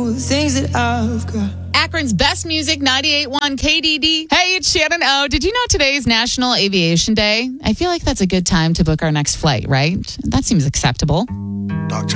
know the things that I've got. Akron's best music, 98.1 KDD. Hey, it's Shannon O. Did you know today's National Aviation Day? I feel like that's a good time to book our next flight, right? That seems acceptable.